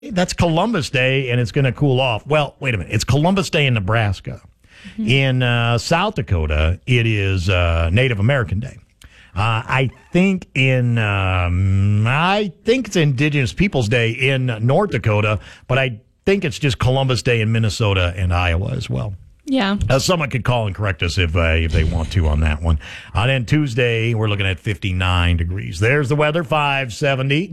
That's Columbus Day, and it's going to cool off. Well, wait a minute. It's Columbus Day in Nebraska. Mm-hmm. In South Dakota, it is Native American Day. I think it's Indigenous Peoples Day in North Dakota, but I think it's just Columbus Day in Minnesota and Iowa as well. Yeah. Someone could call and correct us if they want to on that one. And then Tuesday, we're looking at 59 degrees. There's the weather, 570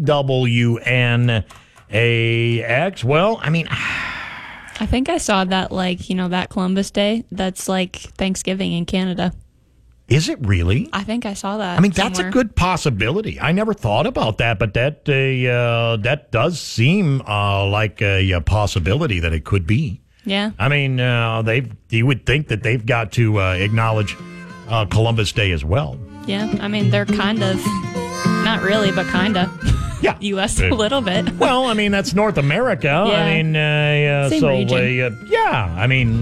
WNAX. Well, I mean, I think I saw that, that Columbus Day. That's like Thanksgiving in Canada. Is it really? I think I saw that. I mean, that's a good possibility. I never thought about that, but that does seem like a possibility that it could be. Yeah. I mean, you would think that they've got to acknowledge Columbus Day as well. Yeah. I mean, they're kind of, not really, but kind of. Yeah. U.S. a little bit. Well, I mean, that's North America. Yeah. I mean, Same region. Yeah. I mean,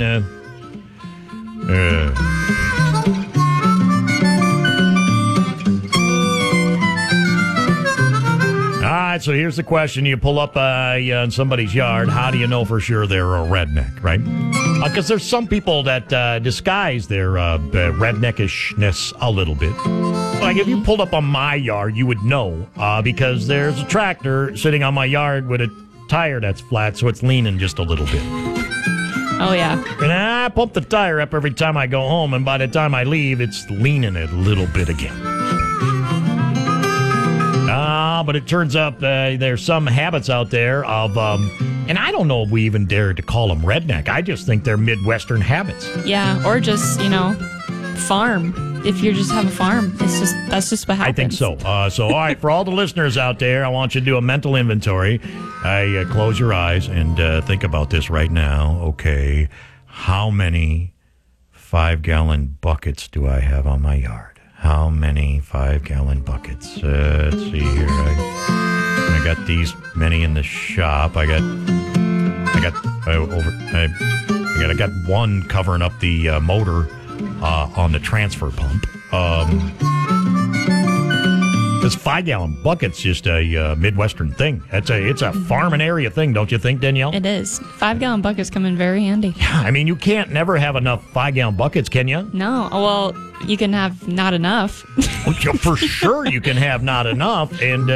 all right, so here's the question. You pull up in somebody's yard. How do you know for sure they're a redneck, right? Because there's some people that disguise their redneckishness a little bit. Like if you pulled up on my yard, you would know because there's a tractor sitting on my yard with a tire that's flat, so it's leaning just a little bit. Oh, yeah. And I pump the tire up every time I go home, and by the time I leave, it's leaning a little bit again. But it turns out there's some habits out there of, and I don't know if we even dare to call them redneck. I just think they're Midwestern habits. Yeah, or just, farm. If you just have a farm, that's just what happens. I think so. All right, for all the listeners out there, I want you to do a mental inventory. Close your eyes and think about this right now. Okay, how many 5-gallon buckets do I have on my yard? How many 5-gallon buckets? Let's see here. I got these many in the shop. I got one covering up the motor on the transfer pump. This 5-gallon bucket's just a Midwestern thing. It's a farming area thing, don't you think, Danielle? It is. 5-gallon buckets come in very handy. Yeah, I mean, you can't never have enough 5-gallon buckets, can you? No. Well, you can have not enough. For sure you can have not enough. And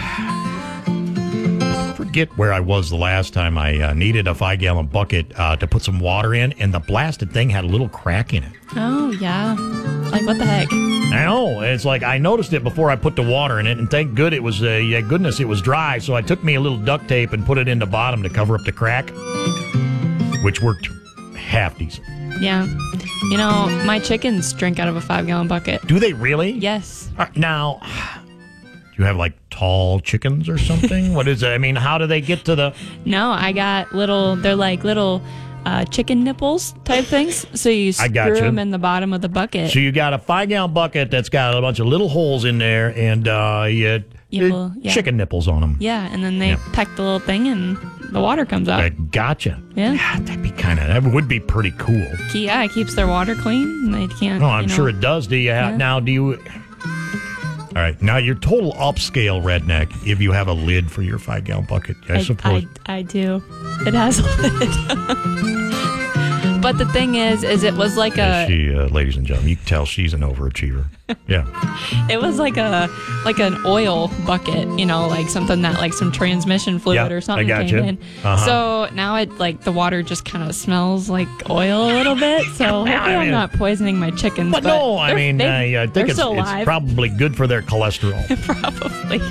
I forget where I was the last time I needed a 5-gallon bucket to put some water in, and the blasted thing had a little crack in it. Oh, yeah. Like, what the heck? I know. It's like I noticed it before I put the water in it, and thank goodness it was dry. So I took me a little duct tape and put it in the bottom to cover up the crack, which worked half decent. Yeah. My chickens drink out of a 5-gallon bucket. Do they really? Yes. Now, do you have like tall chickens or something? What is it? I mean, how do they get to the... No, I got they're like little... chicken nipples type things. So you screw them in the bottom of the bucket. So you got a 5-gallon bucket that's got a bunch of little holes in there, and chicken nipples on them. Yeah, and then they peck the little thing, and the water comes out. I gotcha. Yeah, that would be pretty cool. Yeah, it keeps their water clean. They can't. Oh, I'm sure it does. Do you have now? Do you? All right, now you're total upscale redneck if you have a lid for your 5-gallon bucket. I suppose. I do. It has a lid. But the thing is it was like ladies and gentlemen, you can tell she's an overachiever. Yeah. It was like an oil bucket, like something that like some transmission fluid or something came in. Uh-huh. So now the water just kind of smells like oil a little bit. So hopefully I'm not poisoning my chickens. But no, I think it's probably good for their cholesterol. Probably.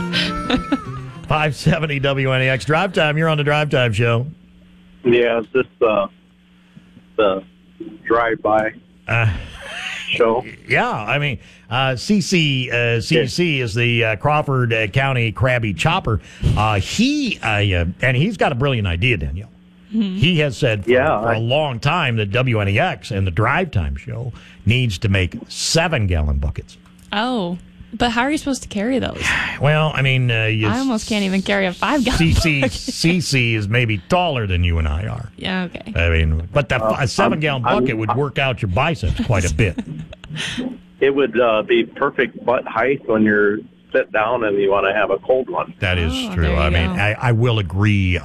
570 WNAX Drive Time. You're on the Drive Time Show. Yeah, is this the drive-by show? Yeah, I mean, CC is the Crawford County Krabby Chopper. And he's got a brilliant idea, Danielle. Mm-hmm. He has said for a long time that WNAX and the Drive Time Show needs to make 7-gallon buckets. Oh. But how are you supposed to carry those? Well, I mean... I almost can't even carry a 5-gallon bucket. CC is maybe taller than you and I are. Yeah, okay. I mean, but a 7-gallon bucket would work out your biceps quite a bit. It would be perfect butt height when you're sit down and you want to have a cold one. That is true. I mean, I will agree